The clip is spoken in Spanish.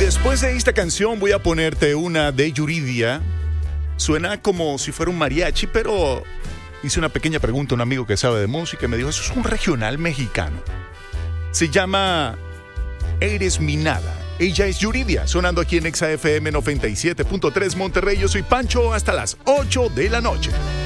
Después de esta canción voy a ponerte una de Yuridia. Suena como si fuera un mariachi, pero hice una pequeña pregunta a un amigo que sabe de música y me dijo, eso es un regional mexicano. Se llama Eres mi nada. Ella es Yuridia, sonando aquí en XFM 97.3 Monterrey. Yo soy Pancho, hasta las 8 de la noche.